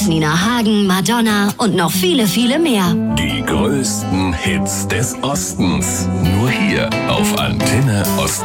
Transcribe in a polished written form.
Nina Hagen, Madonna und noch viele, viele mehr. Die größten Hits des Ostens. Nur hier auf Antenne Ostsee.